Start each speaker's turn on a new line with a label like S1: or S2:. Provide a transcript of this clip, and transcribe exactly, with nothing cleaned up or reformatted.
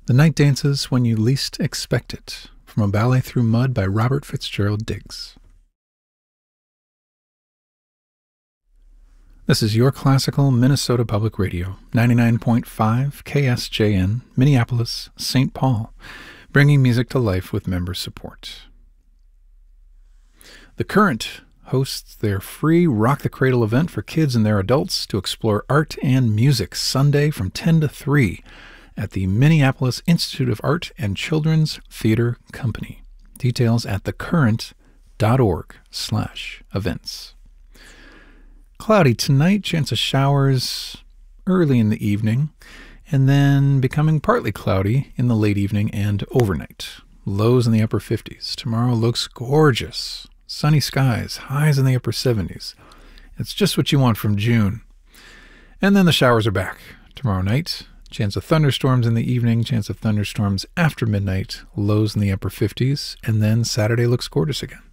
S1: The Night Dances When You Least Expect It, from A Ballet Through Mud by Robert Fitzgerald Diggs. This is your classical Minnesota Public Radio, ninety-nine point five K S J N, Minneapolis, Saint Paul, bringing music to life with member support. The Current hosts their free Rock the Cradle event for kids and their adults to explore art and music Sunday from ten to three at the Minneapolis Institute of Art and Children's Theater Company. Details at thecurrent.org slash events. Cloudy tonight, chance of showers early in the evening, and then becoming partly cloudy in the late evening and overnight. Lows in the upper fifties. Tomorrow looks gorgeous. Sunny skies, highs in the upper seventies. It's just what you want from June. And then the showers are back. Tomorrow night, chance of thunderstorms in the evening, chance of thunderstorms after midnight, lows in the upper fifties, and then Saturday looks gorgeous again.